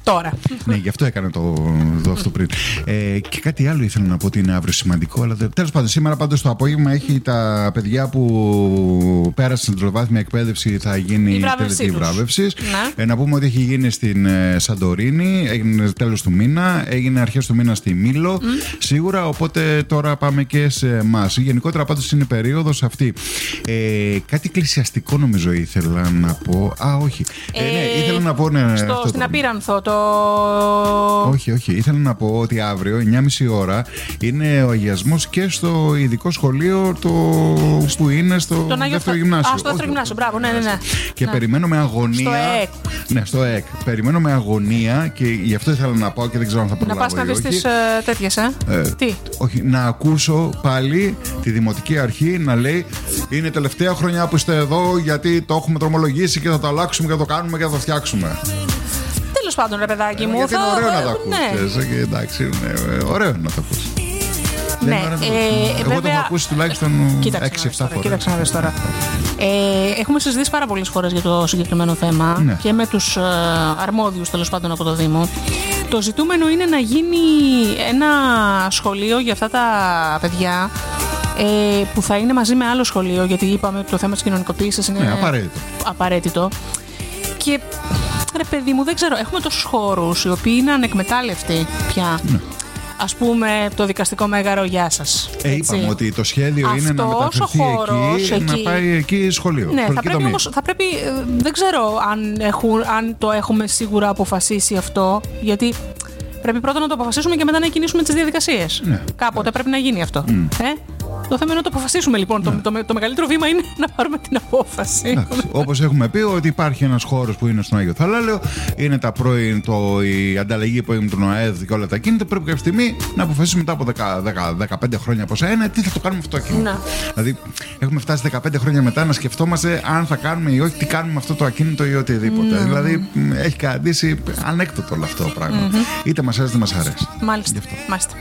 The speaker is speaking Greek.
Τώρα. Ναι, γι' αυτό έκανα αυτό πριν. Και κάτι άλλο ήθελα να πω ότι είναι αύριο σημαντικό, αλλά τέλος πάντων, σήμερα πάντως το απόγευμα έχει τα παιδιά που πέρασαν στην τριτοβάθμια εκπαίδευση, θα γίνει η τελετή βράβευσης. Να πούμε ότι έχει γίνει στην Σαντορίνη, έγινε τέλος του μήνα, έγινε αρχές του μήνα στη Μήλο, σίγουρα, οπότε τώρα πάμε και σε εμάς. Γενικότερα πάντως είναι η περίοδος αυτή. Κάτι εκκλησιαστικό νομίζω ήθελα να πω. Όχι. Ναι, ήθελα να πω. Στην Απίρανθο Όχι. Ήθελα να πω ότι αύριο 9.30 ώρα είναι ο αγιασμός και στο ειδικό σχολείο που είναι στο δεύτερο γυμνάσιο. Στο δεύτερο γυμνάσιο, μπράβο, ναι. Και περιμένω με αγωνία. Στο ΕΚ. Ναι, στο ΕΚ. Περιμένω με αγωνία και γι' αυτό ήθελα να πάω και δεν ξέρω αν θα προλάβω. Να πας να δεις τις τέτοιες, Τι? Όχι, να ακούσω πάλι τη Δημοτική Αρχή να λέει είναι τελευταία χρονιά που είστε εδώ γιατί το έχουμε δρομολογήσει και θα το αλλάξουμε και θα το κάνουμε και θα το φτιάξουμε. Τέλος πάντων, ρε παιδάκι μου. Γιατί είναι ωραίο να το ακούσεις. Ναι. Εντάξει, είναι ωραίο να το ακούσεις. Ναι, εγώ το έχω ακούσει τουλάχιστον 6-7 φορές. Κοίταξε να δεις τώρα. Έχουμε συζητήσει πάρα πολλές φορές για το συγκεκριμένο θέμα και με τους αρμόδιους τέλος πάντων από το Δήμο. Το ζητούμενο είναι να γίνει ένα σχολείο για αυτά τα παιδιά που θα είναι μαζί με άλλο σχολείο, γιατί είπαμε ότι το θέμα της κοινωνικοποίησης είναι απαραίτητο. Και ρε παιδί μου, δεν ξέρω, έχουμε τόσους χώρους οι οποίοι είναι ανεκμετάλλευτοι πια. Ναι. Ας πούμε το δικαστικό μέγαρο, γεια σας. Είπαμε ότι το σχέδιο είναι να μεταφερθεί εκεί, να πάει εκεί σχολείο. Ναι, θα πρέπει, δεν ξέρω αν το έχουμε σίγουρα αποφασίσει αυτό, γιατί πρέπει πρώτα να το αποφασίσουμε και μετά να κινήσουμε τις διαδικασίες. Ναι. Κάποτε πρέπει να γίνει αυτό. Το θέμα είναι να το αποφασίσουμε λοιπόν. Το μεγαλύτερο βήμα είναι να πάρουμε την απόφαση. Όπως έχουμε πει, ότι υπάρχει ένας χώρος που είναι στον Άγιο Θαλάλεο, είναι η ανταλλαγή που έγινε με τον ΟΑΕΔ και όλα τα κίνητα. Πρέπει κάποια στιγμή να αποφασίσουμε μετά από 15 χρόνια πόσα είναι, τι θα το κάνουμε αυτό το ακίνητο. Δηλαδή, έχουμε φτάσει 15 χρόνια μετά να σκεφτόμαστε αν θα κάνουμε ή όχι, τι κάνουμε με αυτό το ακίνητο ή οτιδήποτε. Δηλαδή, έχει καταντήσει ανέκδοτο όλο αυτό το πράγμα. Είτε μας αρέσει είτε μας αρέσει. Μάλιστα.